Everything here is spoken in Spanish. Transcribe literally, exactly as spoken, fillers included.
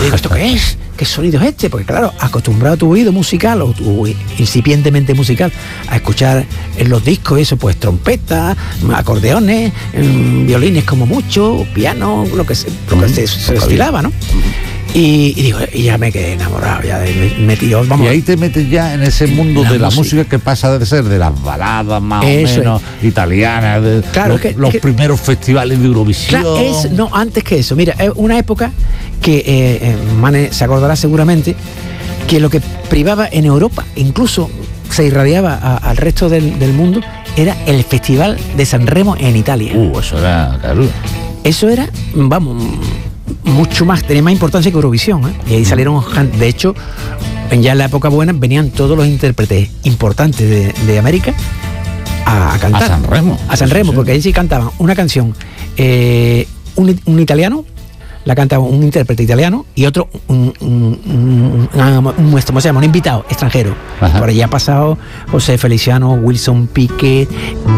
digo, ¿esto qué es? ¿Qué sonido es este? Porque claro, acostumbrado a tu oído musical o tu incipientemente musical a escuchar en los discos eso, pues trompetas, acordeones, mmm, violines como mucho, piano, lo que se, lo que se, se estilaba, ¿no? Y, y digo, y ya me quedé enamorado, ya me, me tiró, vamos. Y ahí te metes ya en ese mundo la de la música. música que pasa de ser de las baladas más Eso o menos es. italianas, de Claro, los, es que- los es que- primeros festivales de Eurovisión. Claro, es, no, antes que eso. Mira, es una época que eh, eh, Mane se acordará seguramente que lo que privaba en Europa, incluso se irradiaba a- al resto del, del mundo, era el Festival de San Remo en Italia. Uh, eso era, claro. Eso era, vamos, mucho más, tenía más importancia que Eurovisión, ¿eh? Y ahí salieron, de hecho, en ya en la época buena venían todos los intérpretes importantes de, de América a, a cantar. A San Remo. A San Sí, Remo, sí. porque ahí sí cantaban una canción, eh, un, un italiano, la cantaba un intérprete italiano y otro, un, un, un, un, un- ¿cómo se llama? Un invitado extranjero. Ajá. Por allí ha pasado José Feliciano, Wilson Piquet,